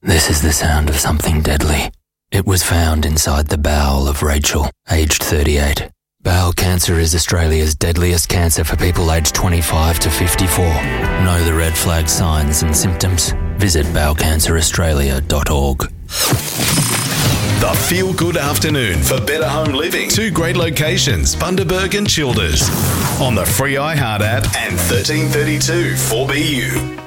This is the sound of something deadly. It was found inside the bowel of Rachel, aged 38. Bowel cancer is Australia's deadliest cancer for people aged 25 to 54. Know the red flag signs and symptoms? Visit bowelcanceraustralia.org. The Feel Good Afternoon for better home living. 2 great locations, Bundaberg and Childers. On the free iHeart app and 1332 4BU.